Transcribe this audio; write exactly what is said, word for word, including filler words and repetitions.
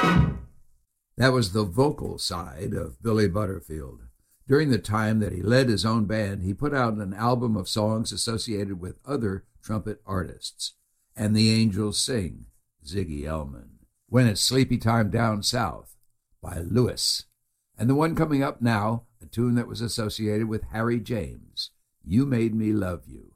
That was the vocal side of Billy Butterfield. During the time that he led his own band, he put out an album of songs associated with other trumpet artists. And the Angels Sing, Ziggy Elman. When It's Sleepy Time Down South, by Lewis. And the one coming up now, a tune that was associated with Harry James, You Made Me Love You.